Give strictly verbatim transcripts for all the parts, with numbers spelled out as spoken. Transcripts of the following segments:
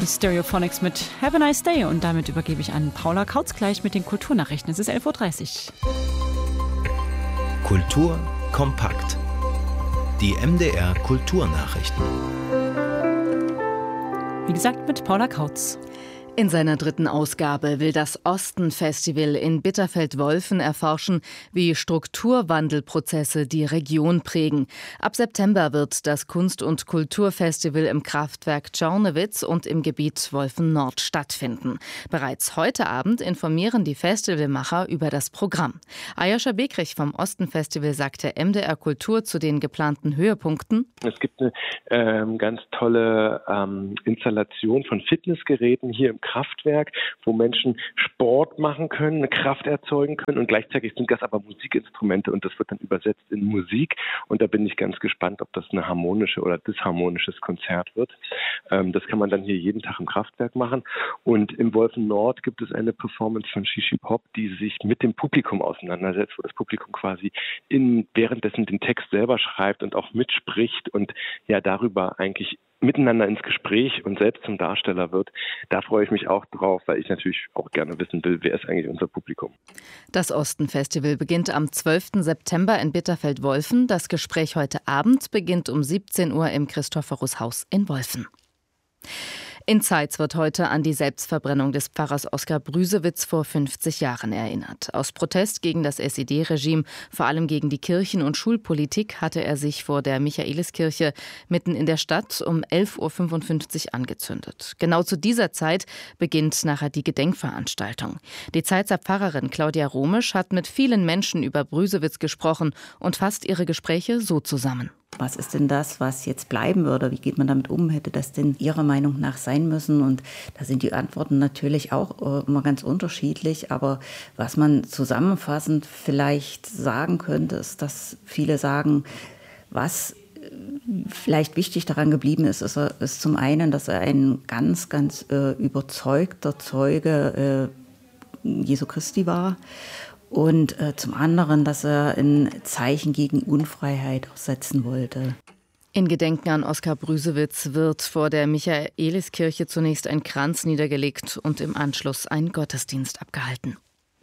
Die Stereophonics mit Have a Nice Day. Und damit übergebe ich an Paula Kautz gleich mit den Kulturnachrichten. Es ist elf Uhr dreißig. Kultur kompakt. Die M D R Kulturnachrichten. Wie gesagt, mit Paula Kautz. In seiner dritten Ausgabe will das Osten-Festival in Bitterfeld-Wolfen erforschen, wie Strukturwandelprozesse die Region prägen. Ab September wird das Kunst- und Kulturfestival im Kraftwerk Czornowitz und im Gebiet Wolfen-Nord stattfinden. Bereits heute Abend informieren die Festivalmacher über das Programm. Ayosha Bekrich vom Osten-Festival sagte M D R Kultur zu den geplanten Höhepunkten. Es gibt eine ähm, ganz tolle ähm, Installation von Fitnessgeräten hier im Kraftwerk, wo Menschen Sport machen können, Kraft erzeugen können und gleichzeitig sind das aber Musikinstrumente und das wird dann übersetzt in Musik und da bin ich ganz gespannt, ob das eine harmonische oder disharmonisches Konzert wird. Ähm, das kann man dann hier jeden Tag im Kraftwerk machen und im Wolfen Nord gibt es eine Performance von Shishi Pop, die sich mit dem Publikum auseinandersetzt, wo das Publikum quasi in, währenddessen den Text selber schreibt und auch mitspricht und ja darüber eigentlich miteinander ins Gespräch und selbst zum Darsteller wird. Da freue ich mich auch drauf, weil ich natürlich auch gerne wissen will, wer ist eigentlich unser Publikum. Das Osten-Festival beginnt am zwölften September in Bitterfeld-Wolfen. Das Gespräch heute Abend beginnt um siebzehn Uhr im Christophorus-Haus in Wolfen. In Zeitz wird heute an die Selbstverbrennung des Pfarrers Oskar Brüsewitz vor fünfzig Jahren erinnert. Aus Protest gegen das S E D-Regime, vor allem gegen die Kirchen- und Schulpolitik, hatte er sich vor der Michaeliskirche mitten in der Stadt um elf Uhr fünfundfünfzig angezündet. Genau zu dieser Zeit beginnt nachher die Gedenkveranstaltung. Die Zeitzer Pfarrerin Claudia Romisch hat mit vielen Menschen über Brüsewitz gesprochen und fasst ihre Gespräche so zusammen. Was ist denn das, was jetzt bleiben würde? Wie geht man damit um? Hätte das denn Ihrer Meinung nach sein müssen? Und da sind die Antworten natürlich auch äh, immer ganz unterschiedlich. Aber was man zusammenfassend vielleicht sagen könnte, ist, dass viele sagen, was vielleicht wichtig daran geblieben ist, ist, er, ist zum einen, dass er ein ganz, ganz äh, überzeugter Zeuge äh, Jesu Christi war. Und äh, zum anderen, dass er ein Zeichen gegen Unfreiheit auch setzen wollte. In Gedenken an Oskar Brüsewitz wird vor der Michaeliskirche zunächst ein Kranz niedergelegt und im Anschluss ein Gottesdienst abgehalten.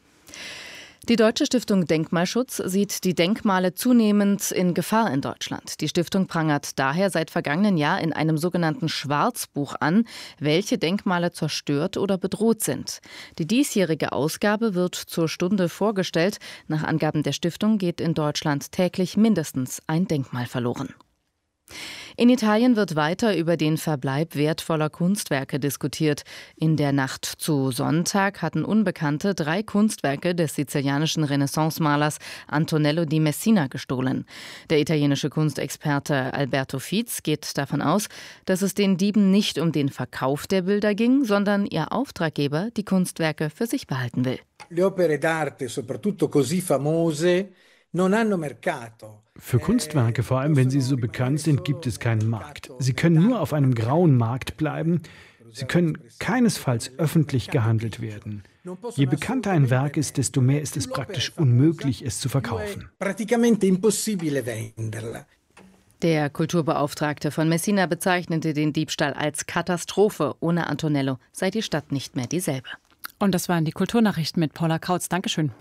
Die Deutsche Stiftung Denkmalschutz sieht die Denkmale zunehmend in Gefahr in Deutschland. Die Stiftung prangert daher seit vergangenen Jahr in einem sogenannten Schwarzbuch an, welche Denkmale zerstört oder bedroht sind. Die diesjährige Ausgabe wird zur Stunde vorgestellt. Nach Angaben der Stiftung geht in Deutschland täglich mindestens ein Denkmal verloren. In Italien wird weiter über den Verbleib wertvoller Kunstwerke diskutiert. In der Nacht zu Sonntag hatten Unbekannte drei Kunstwerke des sizilianischen Renaissance-Malers Antonello di Messina gestohlen. Der italienische Kunstexperte Alberto Fietz geht davon aus, dass es den Dieben nicht um den Verkauf der Bilder ging, sondern ihr Auftraggeber die Kunstwerke für sich behalten will. Le opere d'arte, soprattutto così famose, non hanno mercato. Für Kunstwerke, vor allem wenn sie so bekannt sind, gibt es keinen Markt. Sie können nur auf einem grauen Markt bleiben. Sie können keinesfalls öffentlich gehandelt werden. Je bekannter ein Werk ist, desto mehr ist es praktisch unmöglich, es zu verkaufen. Der Kulturbeauftragte von Messina bezeichnete den Diebstahl als Katastrophe. Ohne Antonello sei die Stadt nicht mehr dieselbe. Und das waren die Kulturnachrichten mit Paula Kautz. Dankeschön.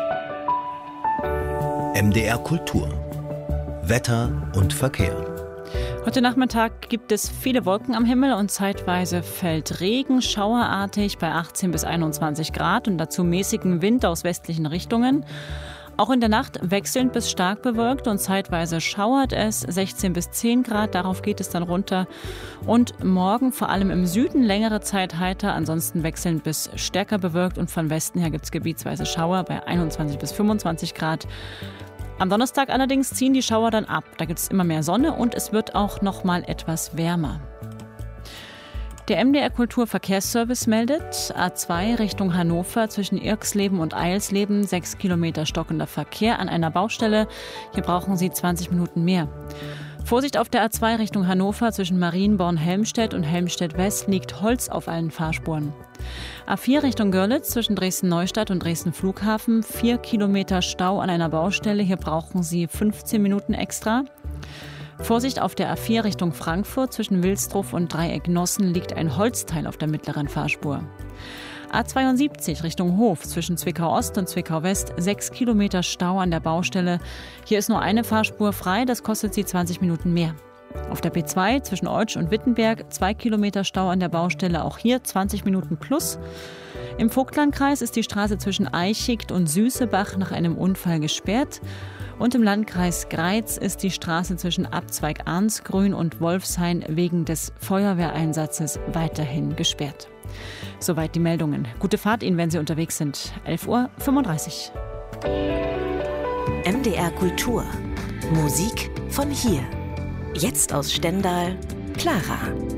M D R Kultur. Wetter und Verkehr. Heute Nachmittag gibt es viele Wolken am Himmel und zeitweise fällt Regen, schauerartig bei achtzehn bis einundzwanzig Grad und dazu mäßigen Wind aus westlichen Richtungen. Auch in der Nacht wechselnd bis stark bewölkt und zeitweise schauert es, sechzehn bis zehn Grad, darauf geht es dann runter. Und morgen vor allem im Süden längere Zeit heiter, ansonsten wechselnd bis stärker bewölkt und von Westen her gibt es gebietsweise Schauer bei einundzwanzig bis fünfundzwanzig Grad. Am Donnerstag allerdings ziehen die Schauer dann ab. Da gibt es immer mehr Sonne und es wird auch noch mal etwas wärmer. Der M D R Kulturverkehrsservice meldet, A zwei Richtung Hannover zwischen Irxleben und Eilsleben, sechs Kilometer stockender Verkehr an einer Baustelle. Hier brauchen Sie zwanzig Minuten mehr. Vorsicht auf der A zwei Richtung Hannover zwischen Marienborn-Helmstedt und Helmstedt-West liegt Holz auf allen Fahrspuren. A vier Richtung Görlitz zwischen Dresden-Neustadt und Dresden-Flughafen, vier Kilometer Stau an einer Baustelle. Hier brauchen Sie fünfzehn Minuten extra. Vorsicht, auf der A vier Richtung Frankfurt zwischen Wilsdruff und Dreieck-Nossen liegt ein Holzteil auf der mittleren Fahrspur. A zweiundsiebzig Richtung Hof zwischen Zwickau-Ost und Zwickau-West, sechs Kilometer Stau an der Baustelle. Hier ist nur eine Fahrspur frei, das kostet Sie zwanzig Minuten mehr. Auf der B zwei zwischen Oetsch und Wittenberg, zwei Kilometer Stau an der Baustelle, auch hier zwanzig Minuten plus. Im Vogtlandkreis ist die Straße zwischen Eichigt und Süßebach nach einem Unfall gesperrt. Und im Landkreis Greiz ist die Straße zwischen Abzweig Arnsgrün und Wolfshain wegen des Feuerwehreinsatzes weiterhin gesperrt. Soweit die Meldungen. Gute Fahrt Ihnen, wenn Sie unterwegs sind. elf Uhr fünfunddreißig. M D R Kultur. Musik von hier. Jetzt aus Stendal, Clara.